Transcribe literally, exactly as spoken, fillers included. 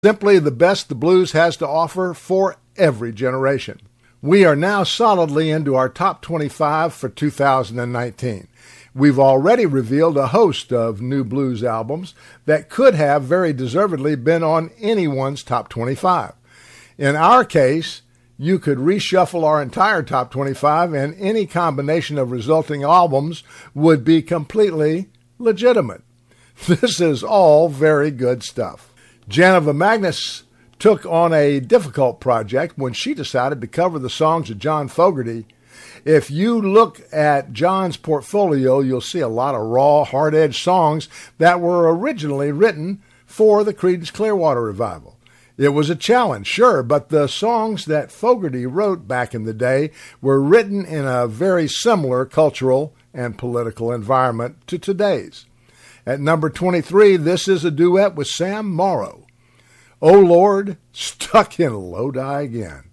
Simply the best the blues has to offer for every generation. We are now solidly into our top twenty-five for two thousand nineteen. We've already revealed a host of new blues albums that could have very deservedly been on anyone's top twenty-five. In our case, you could reshuffle our entire top twenty-five and any combination of resulting albums would be completely legitimate. This is all very good stuff. Janiva Magnus took on a difficult project when she decided to cover the songs of John Fogerty. If you look at John's portfolio, you'll see a lot of raw, hard-edged songs that were originally written for the Creedence Clearwater Revival. It was a challenge, sure, but the songs that Fogerty wrote back in the day were written in a very similar cultural and political environment to today's. At number twenty-three, this is a duet with Sam Morrow. Oh Lord, Stuck in Lodi Again.